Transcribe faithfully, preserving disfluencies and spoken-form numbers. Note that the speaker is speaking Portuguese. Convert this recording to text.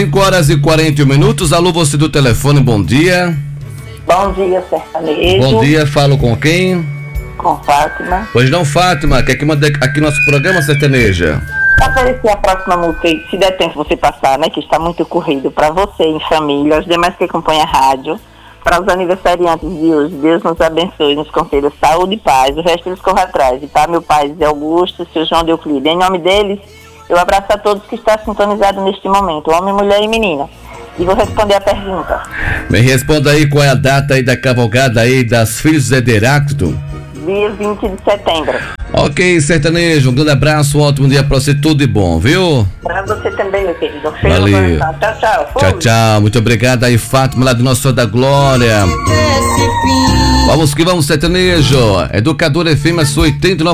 cinco horas e quarenta e um minutos. Alô, você do telefone, bom dia. Bom dia, sertanejo. Bom dia, falo com quem? Com Fátima. Pois não, Fátima, quer que mande aqui nosso programa, sertaneja? Para oferecer a próxima música, se der tempo você passar, né, que está muito corrido, para você em família, os demais que acompanham a rádio, para os aniversariantes de hoje, Deus nos abençoe, nos conceda saúde e paz, o resto eles correm atrás. E para meu pai, Zé Augusto, seu João de Euclide, em nome deles, eu abraço a todos que estão sintonizados neste momento, homem, mulher e menina. E vou responder a pergunta. Me responda aí qual é a data aí da cavalgada aí das Filhos de Heráclito. Dia vinte de setembro. Ok, sertanejo, um grande abraço, um ótimo dia pra você, tudo de bom, viu? Pra você também, meu querido. Valeu. Tchau, tchau. Fui. Tchau, tchau, muito obrigado aí, Fátima, lá do Nosso Senhor da Glória. Vamos que vamos, sertanejo. Educador F M, sua oitenta e nove.